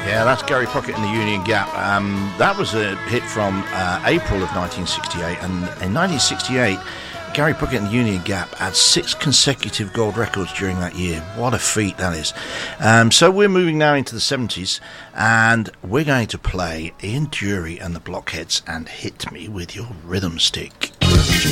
Yeah, that's Gary Puckett and the Union Gap. That was a hit from April of 1968, and in 1968, Gary Puckett and the Union Gap had 6 consecutive gold records during that year. What a feat that is. So we're moving now into the 70s, and we're going to play Ian Dury and the Blockheads and Hit Me With Your Rhythm Stick.